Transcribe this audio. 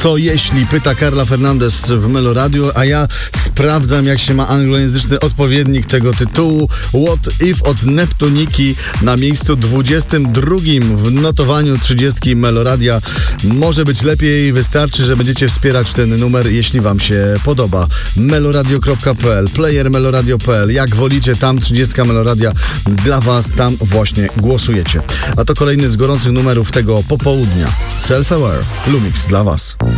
Co jeśli? Pyta Carla Fernandez w Melo Radio, a ja sprawdzam, jak się ma anglojęzyczny odpowiednik tego tytułu. What If od Neptuniki na miejscu 22 w notowaniu 30 Melo Radia. Może być lepiej, wystarczy, że będziecie wspierać ten numer, jeśli wam się podoba. meloradio.pl, player meloradio.pl, jak wolicie, tam 30 Melo Radia dla was, tam właśnie głosujecie. A to kolejny z gorących numerów tego popołudnia. Self-Aware, Lumix dla was.